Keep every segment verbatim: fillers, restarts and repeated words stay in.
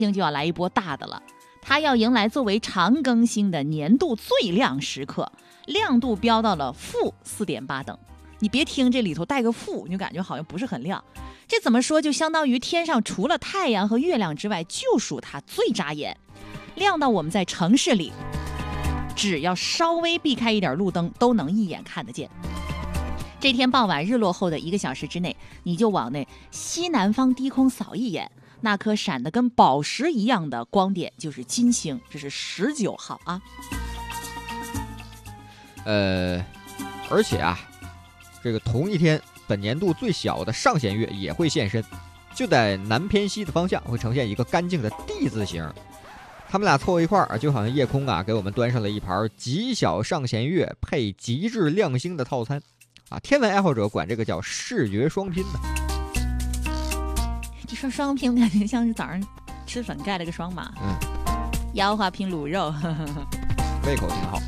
星就要来一波大的了，它要迎来作为长庚星的年度最亮时刻，亮度飙到了负四点八等。你别听这里头带个负，你就感觉好像不是很亮。这怎么说，就相当于天上除了太阳和月亮之外，就属它最扎眼，亮到我们在城市里只要稍微避开一点路灯都能一眼看得见。这天傍晚日落后的一个小时之内，你就往那西南方低空扫一眼，那颗闪得跟宝石一样的光点就是金星，这是十九号啊。 呃，而且啊，这个同一天，本年度最小的上弦月也会现身，就在南偏西的方向，会呈现一个干净的 D 字形。他们俩凑一块儿，就好像夜空啊，给我们端上了一盘极小上弦月配极致亮星的套餐啊！天文爱好者管这个叫视觉双拼呢。 你说双拼感觉像是早上吃粉盖了个双马， 嗯， 腰花拼卤肉，呵呵呵， 胃口挺好。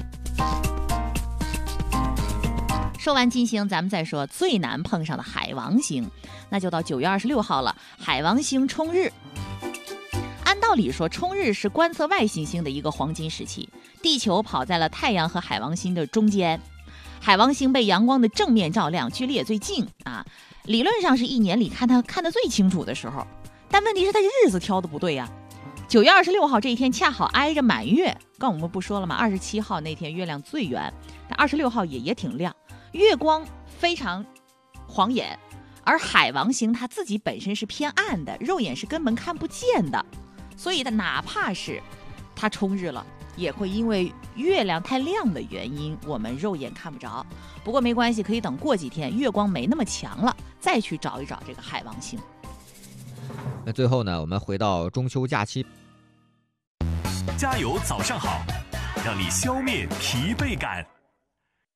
说完金星，咱们再说最难碰上的海王星，那就到九月二十六号了，海王星冲日。按道理说，冲日是观测外行星的一个黄金时期，地球跑在了太阳和海王星的中间，海王星被阳光的正面照亮，距离也最近啊，理论上是一年里看它看得最清楚的时候。但问题是它日子挑的不对呀、啊。九月二十六号这一天恰好挨着满月，刚我们不说了吗？二十七号那天月亮最圆，但二十六号也也挺亮，月光非常晃眼，而海王星它自己本身是偏暗的，肉眼是根本看不见的。所以它哪怕是它冲日了，也会因为月亮太亮的原因，我们肉眼看不着。不过没关系，可以等过几天月光没那么强了，再去找一找这个海王星。 那最后呢，我们回到中秋假期。 加油早上好，让你消灭疲惫感。